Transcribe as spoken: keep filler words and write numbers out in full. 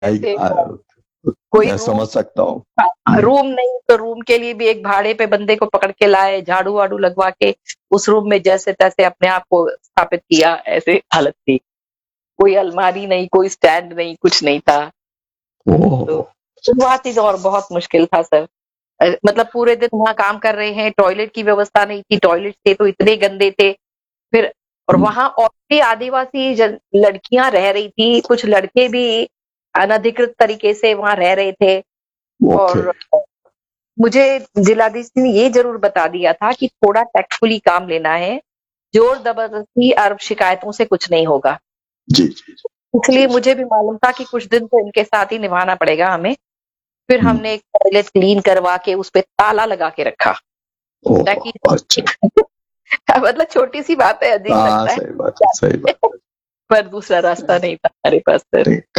आई- ऐसे आ- कोई मैं रूम समझ सकता हूँ। हम्म, रूम नहीं तो रूम के लिए भी एक भाड़े पे बंदे को पकड़ के लाए, झाड़ू वाड़ू लगवा के उस रूम में जैसे तैसे अपने आप को स्थापित किया, ऐसे हालत थी। कोई अलमारी नहीं, कोई स्टैंड नहीं, कुछ नहीं था। तो ओह, शुरुआती दौर बहुत मुश्किल था सर। अ, मतलब पूरे दिन वहाँ काम कर रहे हैं, टॉयलेट की व्यवस्था नहीं थी, टॉयलेट थे तो इतने गंदे थे। फिर और हम्म, वहाँ और भी आदिवासी जन लड़कियां रह रही थी, कुछ लड़के भी अनधिकृत तरीके से वहाँ रह रहे थे। ओके। और मुझे जिलाधीश ने ये जरूर बता दिया था कि थोड़ा टैक्टफुली काम लेना है, जोर जबरदस्ती और शिकायतों से कुछ नहीं होगा। जी जी इसलिए मुझे भी मालूम था कि कुछ दिन तो इनके साथ ही निभाना पड़ेगा हमें। फिर हम्म, हमने एक टॉयलेट क्लीन करवा के उस पे ताला लगा के रखा, ओह, ताकि अच्छा। मतलब छोटी सी बात है, अजीब हाँ, लगता सही बात है, सही है बात पर दूसरा रास्ता नहीं था हमारे पास सर। है।